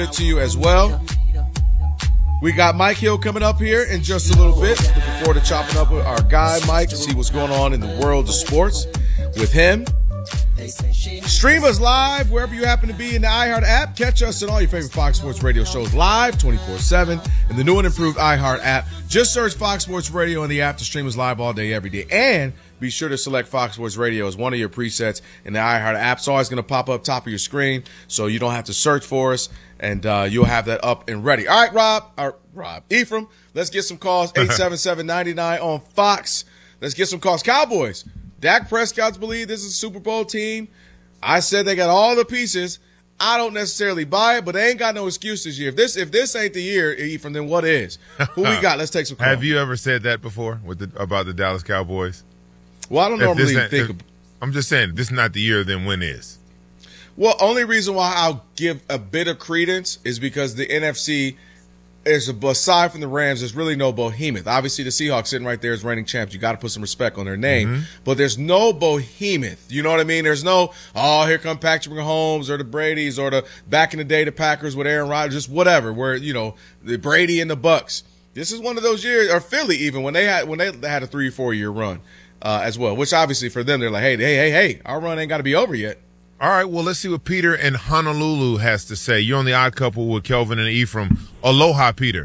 to you as well. We got Mike Hill coming up here in just a little bit. Looking forward to chopping up with our guy Mike to see what's going on in the world of sports with him. Stream us live wherever you happen to be in the iHeart app. Catch us on all your favorite Fox Sports Radio shows live 24/7 in the new and improved iHeart app. Just search Fox Sports Radio in the app to stream us live all day, every day. And be sure to select Fox Sports Radio as one of your presets in the iHeart app. It's always going to pop up top of your screen, so you don't have to search for us, and you'll have that up and ready. All right, Ephraim, let's get some calls. 877-99 on Fox. Let's get some calls. Cowboys. Dak Prescott's believe this is a Super Bowl team. I said they got all the pieces. I don't necessarily buy it, but they ain't got no excuse this year. If this ain't the year, Ephraim, then what is? Who we got? Let's take some calls. Have you ever said that before about the Dallas Cowboys? Well, I don't normally think. I'm just saying, if this is not the year, then when is? Well, only reason why I'll give a bit of credence is because the NFC is, aside from the Rams, there's really no behemoth. Obviously, the Seahawks sitting right there as reigning champs. You got to put some respect on their name. Mm-hmm. But there's no behemoth. You know what I mean? There's no, here come Patrick Mahomes or the Bradys or the back in the day the Packers with Aaron Rodgers, just whatever. Where the Brady and the Bucks. This is one of those years, or Philly even when they had a 3 or 4 year run as well. Which obviously for them they're like, hey, our run ain't got to be over yet. All right, well, let's see what Peter in Honolulu has to say. You're on The Odd Couple with Kelvin and Ephraim. Aloha, Peter.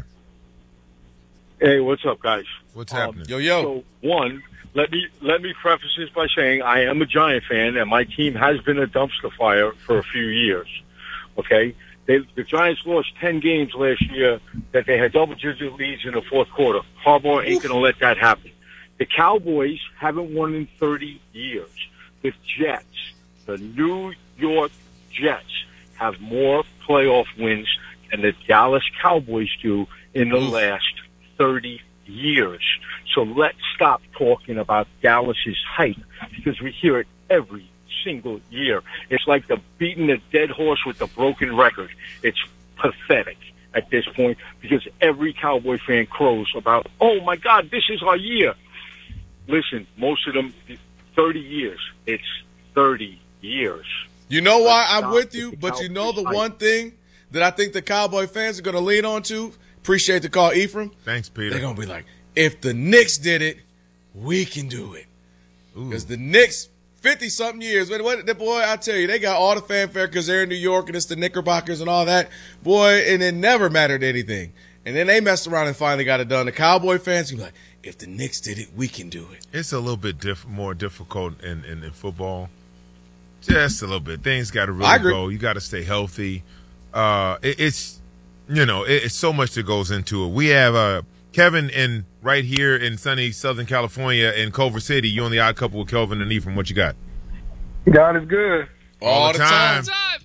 Hey, what's up, guys? What's happening? Yo. So, one, let me preface this by saying I am a Giant fan, and my team has been a dumpster fire for a few years, okay? The Giants lost 10 games last year that they had double-digit leads in the fourth quarter. Harbaugh ain't going to let that happen. The Cowboys haven't won in 30 years. The Jets, the New York Jets, have more playoff wins than the Dallas Cowboys do in the last 30 years. So let's stop talking about Dallas's hype because we hear it every single year. It's like beating a dead horse with a broken record. It's pathetic at this point because every Cowboy fan crows about, oh, my God, this is our year. Listen, most of them, 30 years. It's 30 years. You know why I'm with you, but you know the one thing that I think the Cowboy fans are going to lean on to? Appreciate the call, Ephraim. Thanks, Peter. They're going to be like, if the Knicks did it, we can do it. Because the Knicks, 50-something years, boy, I tell you, they got all the fanfare because they're in New York and it's the Knickerbockers and all that. Boy, and it never mattered anything. And then they messed around and finally got it done. The Cowboy fans be like, if the Knicks did it, we can do it. It's a little bit more difficult in football. Just a little bit. Things got to really go. You got to stay healthy. It's so much that goes into it. We have Kevin right here in sunny Southern California in Culver City. You on The Odd Couple with Kelvin and Ephraim. What you got? God is good. All the time.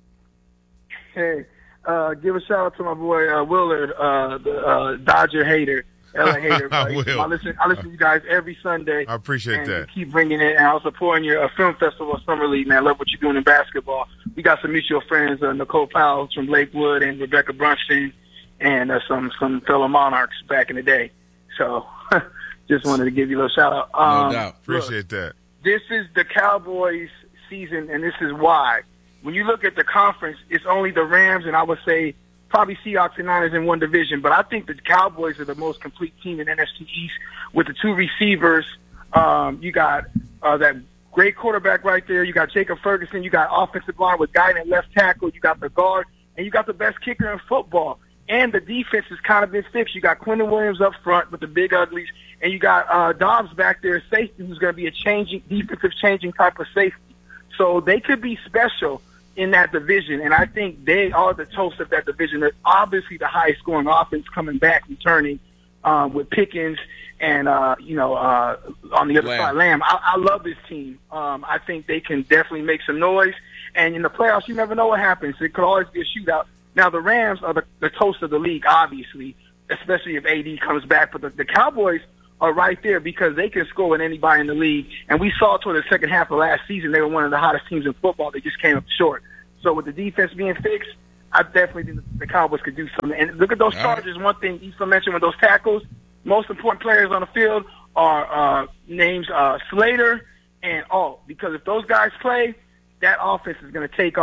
Hey, give a shout out to my boy Willard, the Dodger hater. LA hater. I listen to you guys every Sunday. I appreciate that. You keep bringing it, and I was supporting your film festival, Summer League, man. I love what you're doing in basketball. We got some mutual friends, Nicole Powell from Lakewood and Rebecca Brunstein, and some fellow Monarchs back in the day. So just wanted to give you a little shout out. No doubt. Appreciate that. This is the Cowboys season, and this is why. When you look at the conference, it's only the Rams, and I would say probably Seahawks and Niners in one division, but I think the Cowboys are the most complete team in NFC East with the two receivers. You got that great quarterback right there. You got Jacob Ferguson. You got offensive line with Guy at left tackle. You got the guard, and you got the best kicker in football. And the defense has kind of been fixed. You got Quentin Williams up front with the big uglies, and you got Dobbs back there, safety, who's going to be a defensive changing type of safety. So they could be special in that division, and I think they are the toast of that division. They're obviously the highest scoring offense coming back, returning with Pickens and, on the other side, Lamb. I love this team. I think they can definitely make some noise, and in the playoffs, you never know what happens. It could always be a shootout. Now, the Rams are the toast of the league, obviously, especially if AD comes back, but the Cowboys are right there because they can score with anybody in the league. And we saw toward the second half of last season, they were one of the hottest teams in football. They just came up short. So with the defense being fixed, I definitely think the Cowboys could do something. And look at those Chargers. One thing Issa mentioned with those tackles, most important players on the field are names Slater and Alt. Because if those guys play, that offense is going to take off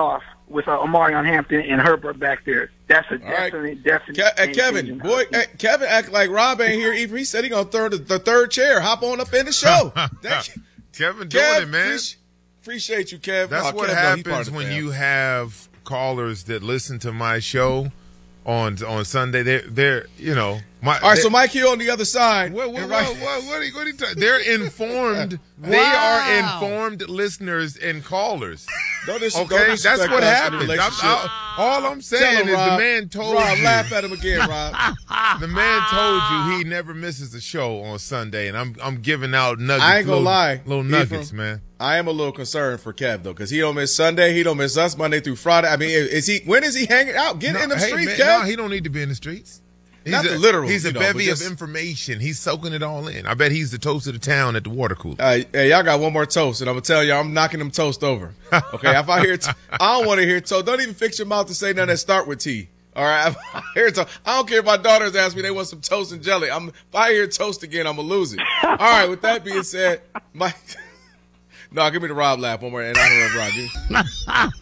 with Omarion Hampton and Herbert back there. That's a definite. Kevin, Kevin act like Rob ain't here. He said he gonna throw the third chair. Hop on up in the show. Kevin doing it, man. Appreciate you, Kev. That's what happens when you have callers that listen to my show on Sunday. They're all right. So Mike Hill on the other side. What are you talking? They're informed. Wow. They are informed listeners and callers. That's what happens. All I'm saying is the man told Rob, you. Laugh at him again, Rob. The man told you he never misses a show on Sunday, and I'm giving out nuggets. I ain't gonna lie, little nuggets, man. I am a little concerned for Kev though, because he don't miss Sunday, he don't miss us Monday through Friday. I mean, when is he hanging out? Get in the streets, Kev. No, he don't need to be in the streets. He's a bevy of information. He's soaking it all in. I bet he's the toast of the town at the water cooler. Hey, y'all got one more toast, and I'm gonna tell y'all, I'm knocking them toast over. Okay, if I hear, I don't want to hear toast. Don't even fix your mouth to say nothing that start with T. All right, if I hear toast, I don't care if my daughters ask me they want some toast and jelly. If I hear toast again, I'm gonna lose it. All right, with that being said, Mike. No, give me the Rob laugh one more, and I don't know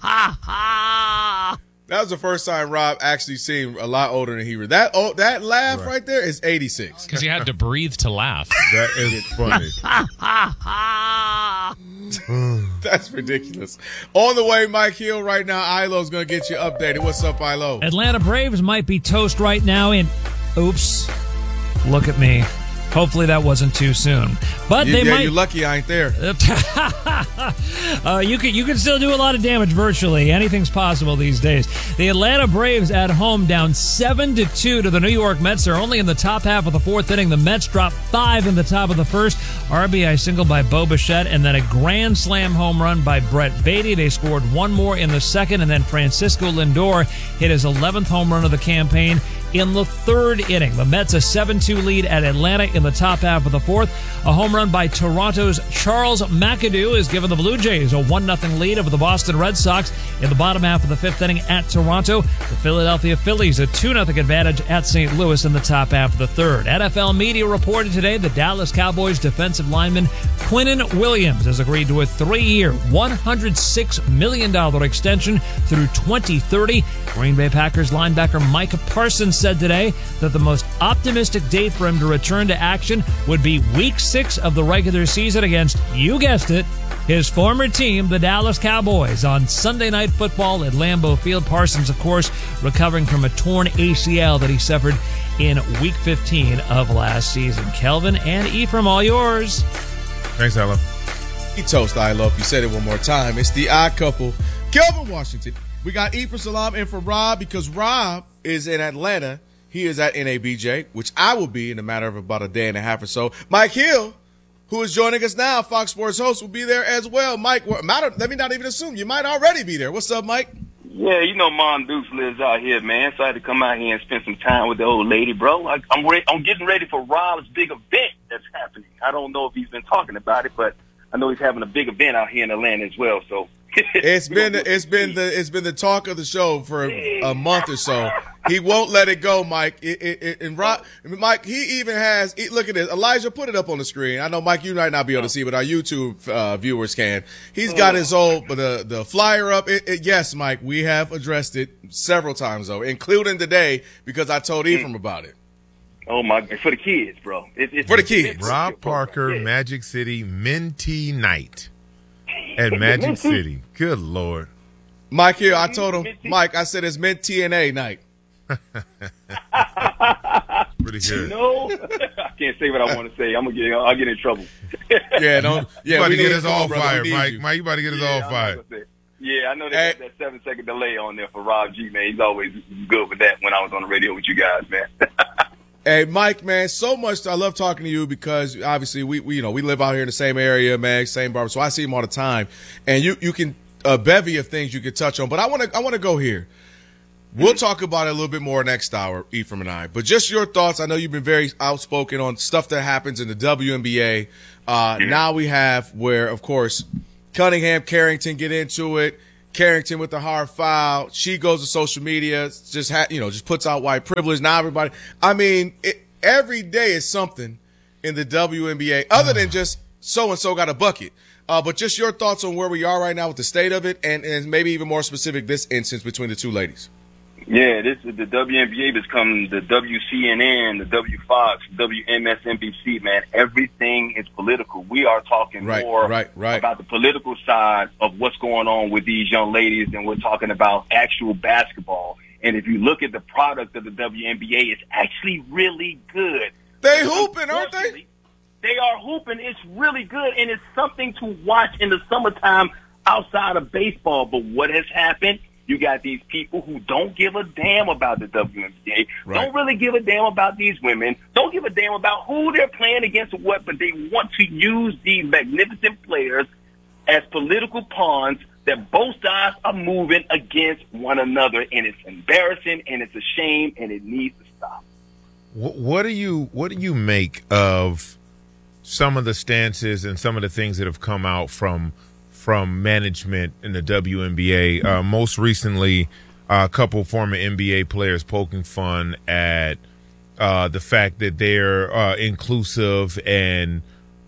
Rob. That was the first time Rob actually seemed a lot older than he was. That laugh right there is 86. Because he had to breathe to laugh. That is funny. That's ridiculous. On the way, Mike Hill right now. Ilo's going to get you updated. What's up, Ilo? Atlanta Braves might be toast right now in... Oops. Look at me. Hopefully that wasn't too soon. But they might. You're lucky I ain't there. You can still do a lot of damage virtually. Anything's possible these days. The Atlanta Braves at home down 7-2 to the New York Mets. They're only in the top half of the fourth inning. The Mets dropped 5 in the top of the first. RBI single by Bo Bichette, and then a grand slam home run by Brett Beatty. They scored one more in the second, and then Francisco Lindor hit his 11th home run of the campaign in the third inning. The Mets a 7-2 lead at Atlanta in the top half of the fourth. A home run by Toronto's Charles McAdoo has given the Blue Jays a 1-0 lead over the Boston Red Sox in the bottom half of the fifth inning at Toronto. The Philadelphia Phillies a 2-0 advantage at St. Louis in the top half of the third. NFL media reported today the Dallas Cowboys defensive lineman Quinnen Williams has agreed to a 3-year, $106 million extension through 2030. Green Bay Packers linebacker Micah Parsons said today that the most optimistic date for him to return to action would be Week 6 of the regular season against, you guessed it, his former team, the Dallas Cowboys, on Sunday Night Football at Lambeau Field. Parsons, of course, recovering from a torn ACL that he suffered in Week 15 of last season. Kelvin and Ephraim, all yours. Thanks, Ilo. Toast, Ilo. If you said it one more time, it's the odd couple. Kelvin Washington. We got Ephraim Salam in for Rob because Rob is in Atlanta. He is at NABJ, which I will be in a matter of about a day and a half or so. Mike Hill, who is joining us now, Fox Sports host, will be there as well. Mike, let me not even assume. You might already be there. What's up, Mike? Yeah, you know Mom Dukes lives out here, man. So I had to come out here and spend some time with the old lady, bro. I'm getting ready for Rob's big event that's happening. I don't know if he's been talking about it, but I know he's having a big event out here in Atlanta as well. So it's been the talk of the show for a month or so. He won't let it go, Mike. Mike, he even has. Look at this, Elijah. Put it up on the screen. I know, Mike, you might not be able to see, but our YouTube viewers can. He's got his the flyer up. Yes, Mike, we have addressed it several times though, including today because I told Ephraim about it. Oh my God, for the kids, bro. It's for the kids. Rob Parker, Magic City Mentee Night at Magic City. Good Lord. Mike here, I told him, Mike, I said it's Mint TNA night. Pretty good. No, I can't say what I want to say. I'll get in trouble. Yeah, don't. Yeah, you about we to get us all brother. fired, Mike. Mike, you about to get us all fired. Yeah, I know they got that 7-second delay on there for Rob G, man. He's always good with that when I was on the radio with you guys, man. Hey, Mike, man, so much. I love talking to you because obviously we live out here in the same area, man, same barber. So I see him all the time, and you can a bevy of things you could touch on. But I want to go here. We'll talk about it a little bit more next hour, Ephraim and I. But just your thoughts. I know you've been very outspoken on stuff that happens in the WNBA. Now we have where, of course, Cunningham, Carrington get into it. Carrington with the hard foul. She goes to social media, just puts out white privilege. Now everybody, I mean, every day is something in the WNBA other than just so-and-so got a bucket. But just your thoughts on where we are right now with the state of it, and maybe even more specific, this instance between the two ladies. Yeah, this is the WNBA become the WCNN, the W Fox, WMSNBC, man. Everything is political. We are talking more about the political side of what's going on with these young ladies than we're talking about actual basketball. And if you look at the product of the WNBA, it's actually really good. They hooping, aren't they? They are hooping. It's really good, and it's something to watch in the summertime outside of baseball. But what has happened? You got these people who don't give a damn about the WNBA, don't really give a damn about these women, don't give a damn about who they're playing against or what, but they want to use these magnificent players as political pawns that both sides are moving against one another, and it's embarrassing, and it's a shame, and it needs to stop. What do you make of some of the stances and some of the things that have come out from management in the WNBA? Most recently, a couple former NBA players poking fun at the fact that they're inclusive and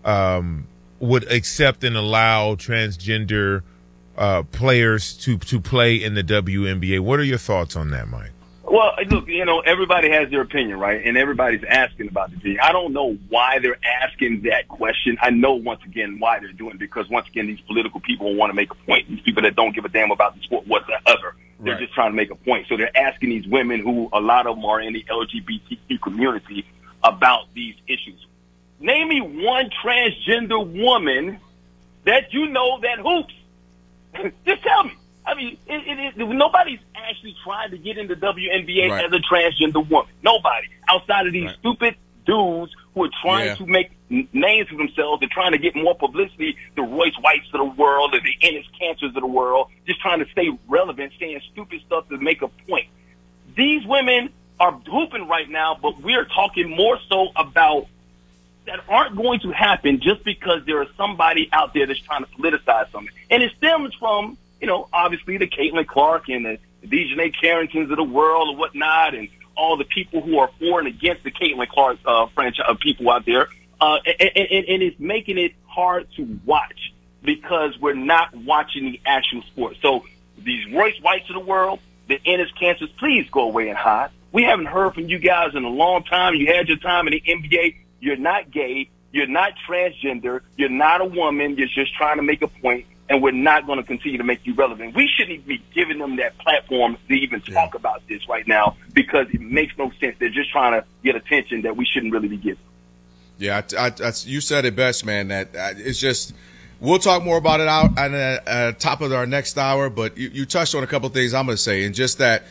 would accept and allow transgender players to play in the WNBA. What are your thoughts on that, Mike? Well, look, everybody has their opinion, right? And everybody's asking about the opinion. I don't know why they're asking that question. I know, once again, why they're doing it, because, once again, these political people want to make a point. These people that don't give a damn about the sport whatsoever. They're just trying to make a point. So they're asking these women, who a lot of them are in the LGBTQ community, about these issues. Name me one transgender woman that you know that hoops. Just tell me. I mean, nobody's actually trying to get into WNBA as a transgender woman. Nobody. Outside of these stupid dudes who are trying to make names for themselves. They're trying to get more publicity, the Royce Whites of the world, or the Ennis Cancers of the world, just trying to stay relevant, saying stupid stuff to make a point. These women are hooping right now, but we're talking more so about that aren't going to happen just because there is somebody out there that's trying to politicize something. And it stems from, obviously the Caitlin Clark and the Dejanay Carringtons of the world or whatnot, and all the people who are for and against the Caitlin Clark franchise people out there. And it's making it hard to watch because we're not watching the actual sport. So these Royce Whites of the world, the Ennis Cancers, please go away and hide. We haven't heard from you guys in a long time. You had your time in the NBA. You're not gay. You're not transgender. You're not a woman. You're just trying to make a point, and we're not going to continue to make you relevant. We shouldn't even be giving them that platform to even talk about this right now because it makes no sense. They're just trying to get attention that we shouldn't really be giving. Yeah, you said it best, man. That it's just we'll talk more about it out at the top of our next hour, but you touched on a couple of things I'm going to say, and just that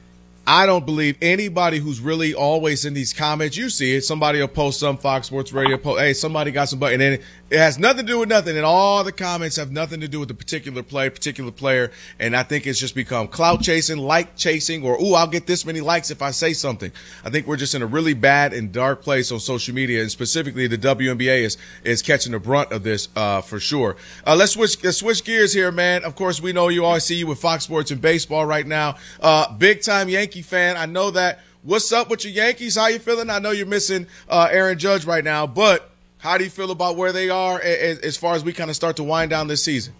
I don't believe anybody who's really always in these comments. You see it. Somebody will post some Fox Sports Radio post. Hey, somebody got some, and then it has nothing to do with nothing. And all the comments have nothing to do with the particular player. And I think it's just become clout chasing, like chasing, or, I'll get this many likes if I say something. I think we're just in a really bad and dark place on social media, and specifically the WNBA is catching the brunt of this, for sure. Let's switch gears here, man. Of course, we know you always see you with Fox Sports and baseball right now. Big time Yankee fan. I know that. What's up with your Yankees? How you feeling? I know you're missing Aaron Judge right now, but how do you feel about where they are as far as we kind of start to wind down this season?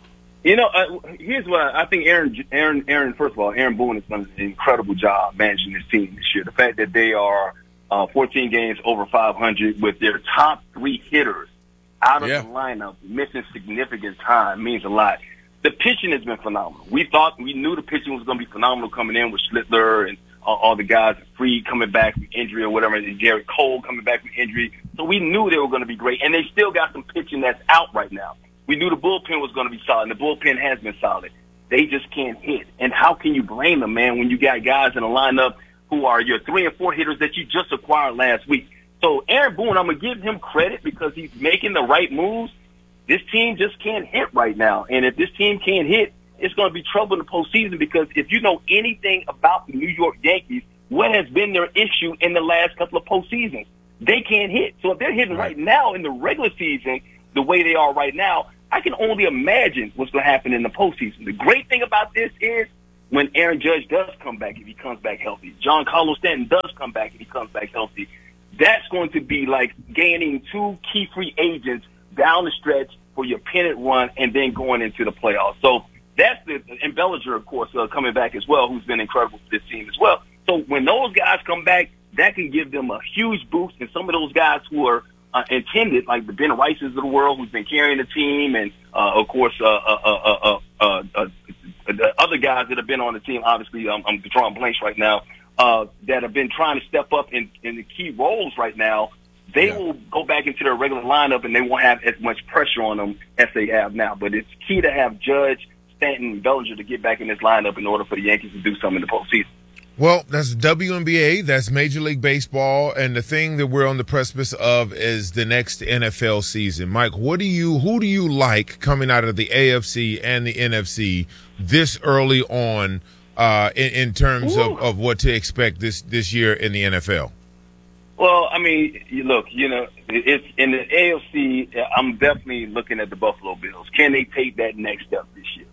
Here's what I think. Aaron. First of all, Aaron Boone has done an incredible job managing this team this year. The fact that they are 14 games over 500 with their top three hitters out of the lineup, missing significant time, means a lot. The pitching has been phenomenal. We knew the pitching was going to be phenomenal coming in with Schlittler and all the guys, Freed coming back from injury or whatever, and Garrett Cole coming back from injury. So we knew they were going to be great, and they still got some pitching that's out right now. We knew the bullpen was going to be solid, and the bullpen has been solid. They just can't hit. And how can you blame them, man, when you got guys in a lineup who are your 3 and 4 hitters that you just acquired last week? So Aaron Boone, I'm going to give him credit because he's making the right moves. This team just can't hit right now. And if this team can't hit, it's going to be trouble in the postseason because if you know anything about the New York Yankees, what has been their issue in the last couple of postseasons? They can't hit. So if they're hitting right now in the regular season the way they are right now, I can only imagine what's going to happen in the postseason. The great thing about this is when Aaron Judge does come back, if he comes back healthy, Giancarlo Stanton does come back if he comes back healthy, that's going to be like gaining 2 key free agents down the stretch for your pennant run and then going into the playoffs. So that's and Bellinger, of course, coming back as well, who's been incredible for this team as well. So when those guys come back, that can give them a huge boost. And some of those guys who are intended, like the Ben Rices of the world, who's been carrying the team, and of course, the other guys that have been on the team. Obviously, I'm drawing blanks right now. That have been trying to step up in the key roles right now. They will go back into their regular lineup, and they won't have as much pressure on them as they have now. But it's key to have Judge, Stanton, and Bellinger to get back in this lineup in order for the Yankees to do something in the postseason. Well, that's WNBA, that's Major League Baseball, and the thing that we're on the precipice of is the next NFL season. Mike, who do you like coming out of the AFC and the NFC this early on in terms of what to expect this year in the NFL? Well, I mean, look, it's in the AFC. I'm definitely looking at the Buffalo Bills. Can they take that next step this year?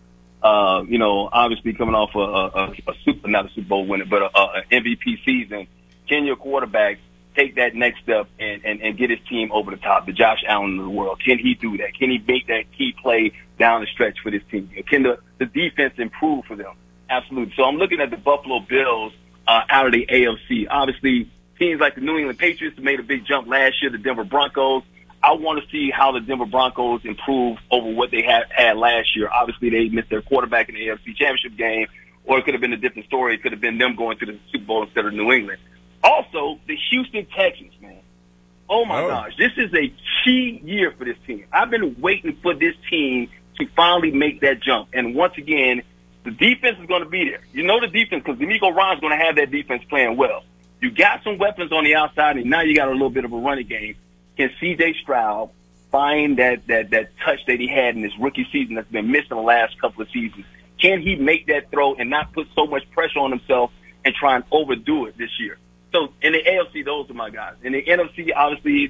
Obviously coming off not a Super Bowl winner, but an MVP season. Can your quarterback take that next step and get his team over the top, the Josh Allen of the world? Can he do that? Can he make that key play down the stretch for this team? Can the defense improve for them? Absolutely. So I'm looking at the Buffalo Bills out of the AFC. Obviously, teams like the New England Patriots made a big jump last year, the Denver Broncos. I want to see how the Denver Broncos improve over what they had last year. Obviously, they missed their quarterback in the AFC Championship game, or it could have been a different story. It could have been them going to the Super Bowl instead of New England. Also, the Houston Texans, man. Oh, my gosh. This is a key year for this team. I've been waiting for this team to finally make that jump. And once again, the defense is going to be there. You know the defense, because D'Amico Ryan's going to have that defense playing well. You got some weapons on the outside, and now you got a little bit of a running game. Can C.J. Stroud find that touch that he had in his rookie season that's been missing the last couple of seasons? Can he make that throw and not put so much pressure on himself and try and overdo it this year? So in the AFC, those are my guys. In the NFC, obviously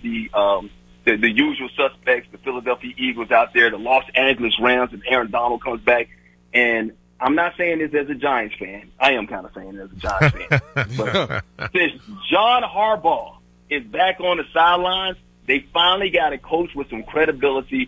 the usual suspects, the Philadelphia Eagles out there, the Los Angeles Rams, if Aaron Donald comes back. And I'm not saying this as a Giants fan. I am kind of saying it as a Giants fan. But since John Harbaugh is back on the sidelines, they finally got a coach with some credibility,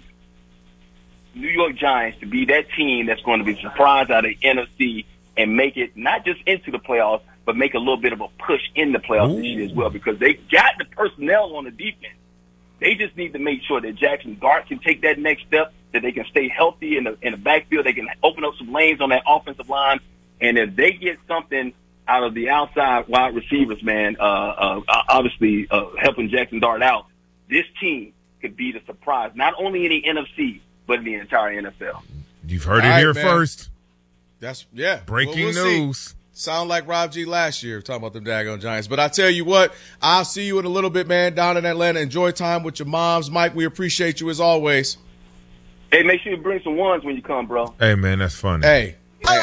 New York Giants, to be that team that's going to be surprised out of the NFC and make it not just into the playoffs, but make a little bit of a push in the playoffs this year as well, because they got the personnel on the defense. They just need to make sure that Jackson Dart can take that next step, that they can stay healthy in the backfield, they can open up some lanes on that offensive line, and if they get something out of the outside wide receivers, man, obviously helping Jackson Dart out, this team could be the surprise, not only in the NFC, but in the entire NFL. You've heard it here first. That's breaking news. See. Sound like Rob G last year talking about them daggone Giants. But I tell you what, I'll see you in a little bit, man, down in Atlanta. Enjoy time with your moms. Mike, we appreciate you as always. Hey, make sure you bring some ones when you come, bro. Hey, man, that's funny. Hey,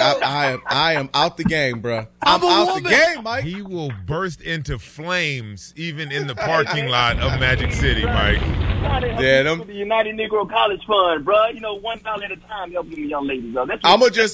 I am out the game, bro. I'm out the game, Mike. He will burst into flames even in the parking lot of Magic City, Mike. Yeah, the United Negro College Fund, bro. $1 at a time helping them young ladies, bro. I'll just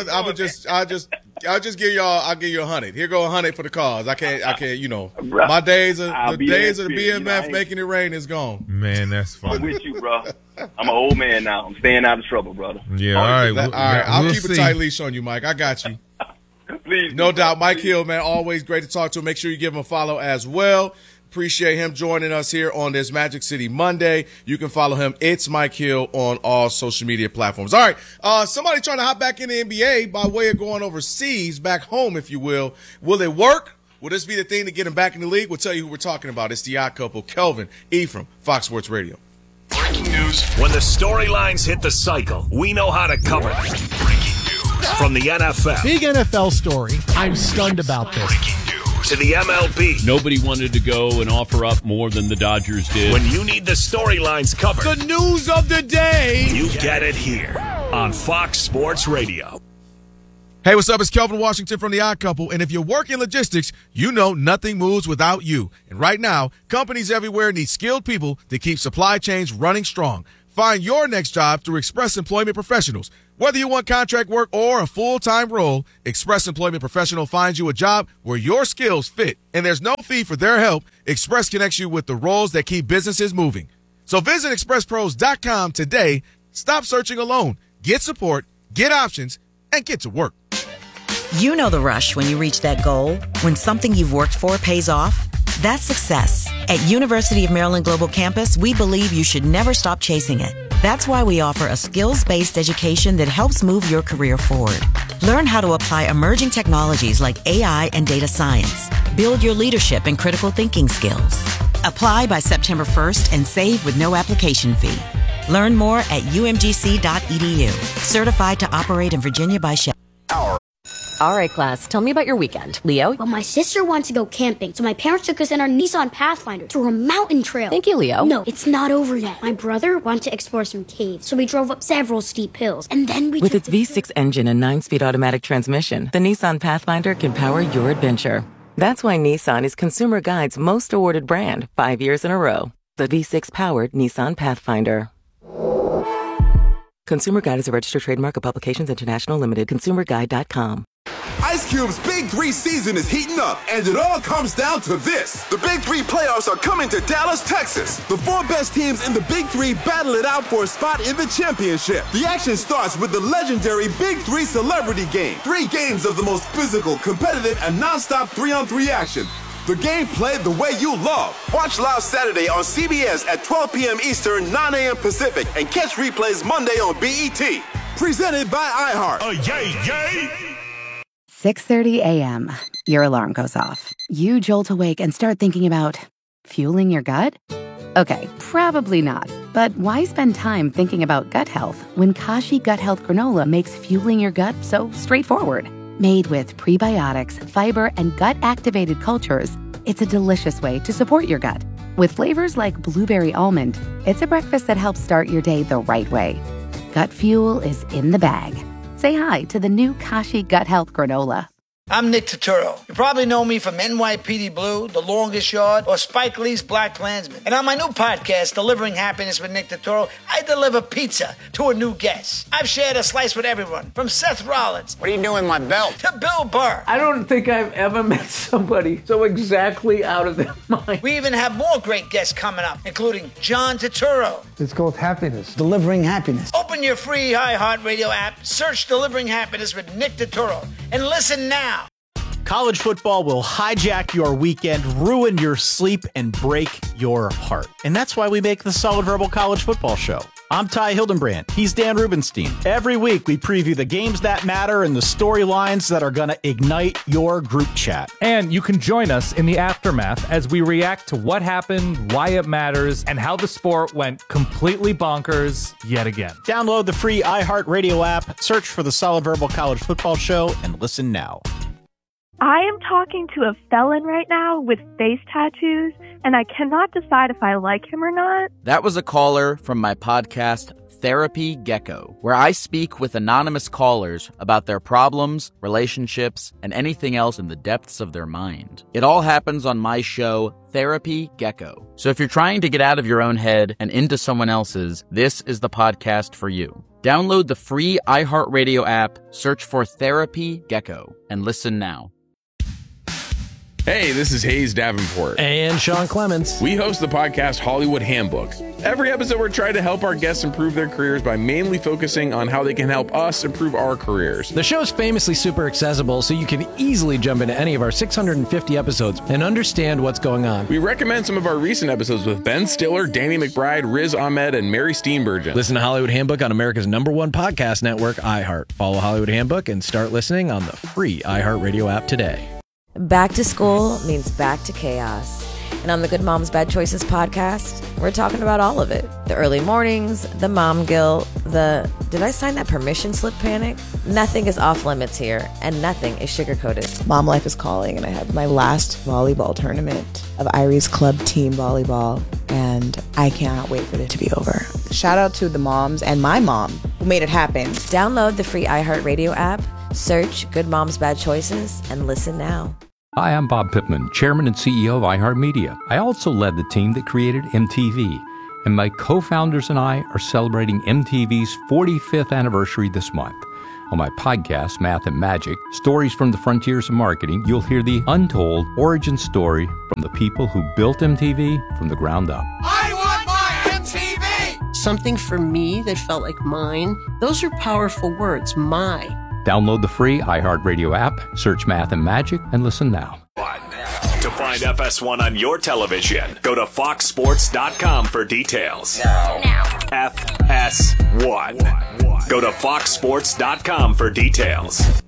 give y'all. I'll give you 100. Here go 100 for the cause. I can't. Bruh, my days of the BMF making it rain is gone. Man, that's funny. I'm with you, bro. I'm an old man now. I'm staying out of trouble, brother. Yeah, all right. All right. I'll keep a tight leash on you, Mike. I got you. Please, no doubt. Mike Hill, man, always great to talk to him. Make sure you give him a follow as well. Appreciate him joining us here on this Magic City Monday. You can follow him. It's Mike Hill on all social media platforms. All right. Somebody trying to hop back in the NBA by way of going overseas, back home, if you will. Will it work? Will this be the thing to get him back in the league? We'll tell you who we're talking about. It's the odd couple, Kelvin Ephraim, Fox Sports Radio. Breaking news. When the storylines hit the cycle, we know how to cover them. Breaking news. From the NFL. Big NFL story. I'm stunned about this. Breaking news. To the MLB. Nobody wanted to go and offer up more than the Dodgers did. When you need the storylines covered. The news of the day. You get it here on Fox Sports Radio. Hey, what's up? It's Kelvin Washington from The Odd Couple, and if you work in logistics, you know nothing moves without you. And right now, companies everywhere need skilled people to keep supply chains running strong. Find your next job through Express Employment Professionals. Whether you want contract work or a full-time role, Express Employment Professional finds you a job where your skills fit, and there's no fee for their help. Express connects you with the roles that keep businesses moving. So visit expresspros.com today Stop searching alone. Get support, get options, and get to work. You know the rush when you reach that goal, when something you've worked for pays off. That's success. At University of Maryland Global Campus, we believe you should never stop chasing it. That's why we offer a skills-based education that helps move your career forward. Learn how to apply emerging technologies like AI and data science. Build your leadership and critical thinking skills. Apply by September 1st and save with no application fee. Learn more at umgc.edu. Certified to operate in Virginia by Shell. All right, class, tell me about your weekend. Leo? Well, my sister wants to go camping, so my parents took us in our Nissan Pathfinder to a mountain trail. Thank you, Leo. No, it's not over yet. My brother wanted to explore some caves, so we drove up several steep hills, and then we With its V6 engine and 9-speed automatic transmission, the Nissan Pathfinder can power your adventure. That's why Nissan is Consumer Guide's most awarded brand 5 years in a row. The V6-powered Nissan Pathfinder. Consumer Guide is a registered trademark of Publications International Limited. ConsumerGuide.com. Ice Cube's Big 3 season is heating up, and it all comes down to this. The Big 3 playoffs are coming to Dallas, Texas. The 4 best teams in the Big 3 battle it out for a spot in the championship. The action starts with the legendary Big 3 Celebrity Game. 3 games of the most physical, competitive, and non-stop 3-on-3 action. The game played the way you love. Watch live Saturday on CBS at 12 p.m. Eastern, 9 a.m. Pacific, and catch replays Monday on BET. Presented by iHeart. Oh, yay, yay! 6:30 a.m. Your alarm goes off. You jolt awake and start thinking about fueling your gut? Okay, probably not. But why spend time thinking about gut health when Kashi Gut Health Granola makes fueling your gut so straightforward? Made with prebiotics, fiber, and gut-activated cultures, it's a delicious way to support your gut. With flavors like blueberry almond, it's a breakfast that helps start your day the right way. Gut fuel is in the bag. Say hi to the new Kashi Gut Health Granola. I'm Nick Turturro. You probably know me from NYPD Blue, The Longest Yard, or Spike Lee's Black Klansman. And on my new podcast, Delivering Happiness with Nick Turturro, I deliver pizza to a new guest. I've shared a slice with everyone, from Seth Rollins. What are you doing with my belt? To Bill Burr. I don't think I've ever met somebody so exactly out of their mind. We even have more great guests coming up, including John Turturro. It's called Happiness. Delivering Happiness. Open your free iHeartRadio app, search Delivering Happiness with Nick Turturro, and listen now. College football will hijack your weekend, ruin your sleep, and break your heart. And that's why we make the Solid Verbal College Football Show. I'm Ty Hildenbrand. He's Dan Rubenstein. Every week, we preview the games that matter and the storylines that are going to ignite your group chat. And you can join us in the aftermath as we react to what happened, why it matters, and how the sport went completely bonkers yet again. Download the free iHeartRadio app, search for the Solid Verbal College Football Show, and listen now. I am talking to a felon right now with face tattoos, and I cannot decide if I like him or not. That was a caller from my podcast, Therapy Gecko, where I speak with anonymous callers about their problems, relationships, and anything else in the depths of their mind. It all happens on my show, Therapy Gecko. So if you're trying to get out of your own head and into someone else's, this is the podcast for you. Download the free iHeartRadio app, search for Therapy Gecko, and listen now. Hey, this is Hayes Davenport. And Sean Clements. We host the podcast Hollywood Handbook. Every episode, we're trying to help our guests improve their careers by mainly focusing on how they can help us improve our careers. The show's famously super accessible, so you can easily jump into any of our 650 episodes and understand what's going on. We recommend some of our recent episodes with Ben Stiller, Danny McBride, Riz Ahmed, and Mary Steenburgen. Listen to Hollywood Handbook on America's #1 podcast network, iHeart. Follow Hollywood Handbook and start listening on the free iHeartRadio app today. Back to school means back to chaos. And on the Good Moms Bad Choices podcast, we're talking about all of it. The early mornings, the mom guilt, the did I sign that permission slip panic? Nothing is off limits here, and nothing is sugar-coated. Mom life is calling, and I have my last volleyball tournament of Irie's club team volleyball, and I cannot wait for it to be over. Shout out to the moms and my mom who made it happen. Download the free iHeartRadio app, search Good Moms Bad Choices, and listen now. Hi, I'm Bob Pittman, Chairman and CEO of iHeartMedia. I also led the team that created MTV, and my co-founders and I are celebrating MTV's 45th anniversary this month. On my podcast, Math and Magic, Stories from the Frontiers of Marketing, you'll hear the untold origin story from the people who built MTV from the ground up. I want my MTV! something for me that felt like mine. Those are powerful words, my. Download the free iHeartRadio app, search Math and Magic, and listen now. To find FS1 on your television, go to foxsports.com for details. FS1. Go to foxsports.com for details.